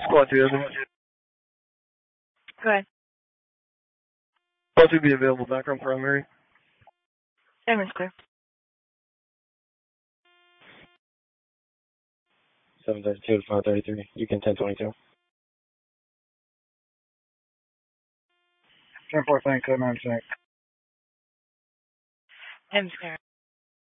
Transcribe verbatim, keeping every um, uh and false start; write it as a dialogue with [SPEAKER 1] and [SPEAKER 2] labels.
[SPEAKER 1] Squad two, go
[SPEAKER 2] ahead.
[SPEAKER 1] Squad two be available background primary.
[SPEAKER 2] Emer's clear.
[SPEAKER 3] seven thirty-two to five thirty-three. You can ten twenty-two.
[SPEAKER 4] ten four, thank you, nine six.
[SPEAKER 2] M's clear.